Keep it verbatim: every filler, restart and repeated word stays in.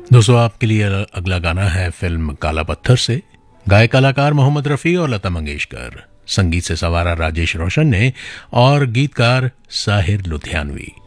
दोस्तों, आपके लिए अगला गाना है फिल्म काला पत्थर से। गायक कलाकार मोहम्मद रफ़ी और लता मंगेशकर, संगीत से सवारा राजेश रोशन ने और गीतकार साहिर लुधियानवी।